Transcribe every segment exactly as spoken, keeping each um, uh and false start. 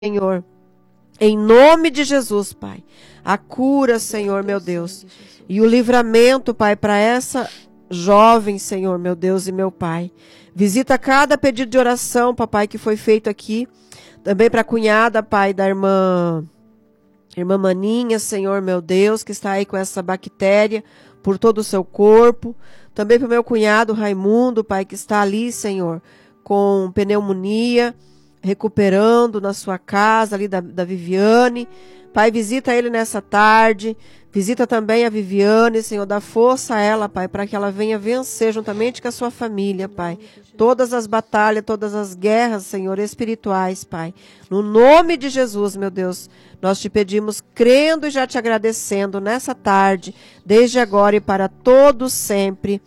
Senhor, em nome de Jesus, Pai, a cura, Senhor, meu Deus, e o livramento, Pai, para essa jovem, Senhor, meu Deus e meu Pai. Visita cada pedido de oração, papai, que foi feito aqui, também para a cunhada, Pai, da irmã, irmã Maninha, Senhor, meu Deus, que está aí com essa bactéria por todo o seu corpo, também para o meu cunhado Raimundo, Pai, que está ali, Senhor, com pneumonia, recuperando na sua casa, ali da, da Viviane. Pai, visita ele nessa tarde, visita também a Viviane, Senhor, dá força a ela, Pai, para que ela venha vencer juntamente com a sua família, Pai, todas as batalhas, todas as guerras, Senhor, espirituais, Pai, no nome de Jesus, meu Deus, nós te pedimos, crendo e já te agradecendo nessa tarde, desde agora e para todos sempre.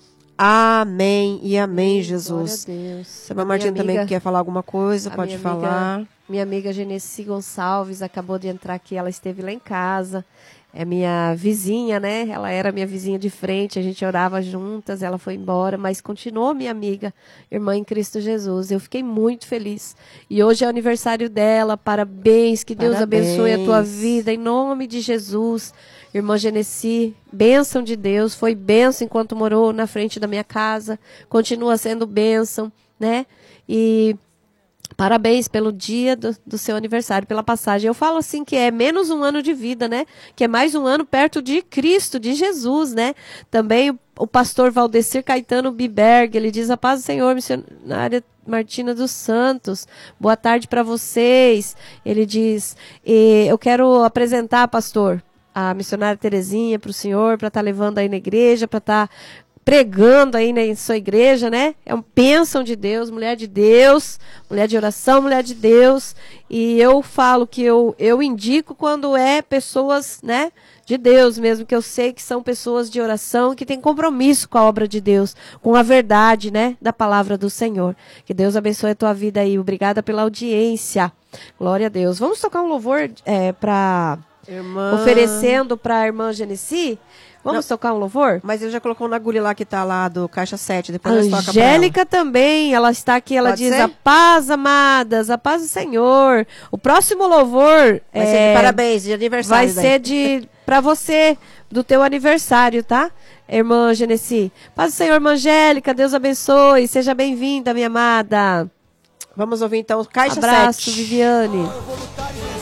Amém e amém, Jesus. Glória a Deus. Sabe, Martina também quer falar alguma coisa, pode minha falar. Amiga, minha amiga Genesi Gonçalves acabou de entrar aqui, ela esteve lá em casa. É minha vizinha, né? Ela era minha vizinha de frente, a gente orava juntas, ela foi embora, mas continuou minha amiga, irmã em Cristo Jesus. Eu fiquei muito feliz. E hoje é o aniversário dela, parabéns, que Deus Parabéns. abençoe a tua vida, em nome de Jesus. Irmã Genesi, bênção de Deus, foi bênção enquanto morou na frente da minha casa, continua sendo bênção, né? E parabéns pelo dia do, do seu aniversário, pela passagem. Eu falo assim que é menos um ano de vida, né? Que é mais um ano perto de Cristo, de Jesus, né? Também o, o pastor Valdecir Caetano Biberg, ele diz: a paz do Senhor, missionária Martina dos Santos, boa tarde para vocês. Ele diz: eu quero apresentar, pastor, a missionária Terezinha para o senhor, para estar tá levando aí na igreja, para estar tá pregando aí na sua igreja, né? É uma bênção de Deus, mulher de Deus, mulher de oração, mulher de Deus. E eu falo que eu, eu indico quando é pessoas, né, de Deus mesmo, que eu sei que são pessoas de oração, que têm compromisso com a obra de Deus, com a verdade, né, da palavra do Senhor. Que Deus abençoe a tua vida aí. Obrigada pela audiência. Glória a Deus. Vamos tocar um louvor é, para... Irmã... oferecendo para a irmã Genesi. Vamos Não, tocar um louvor? Mas ele já colocou na agulha lá que está lá do caixa sete. Depois a nós toca Angélica ela. Também, ela está aqui, ela Pode diz: ser? A paz, amadas, a paz do Senhor. O próximo louvor vai é, ser de parabéns, de aniversário. Vai daí. ser de para você, do teu aniversário, tá? Irmã Genesi. Paz do Senhor, irmã Angélica, Deus abençoe. Seja bem-vinda, minha amada. Vamos ouvir então o caixa Abraço, sete. Viviane.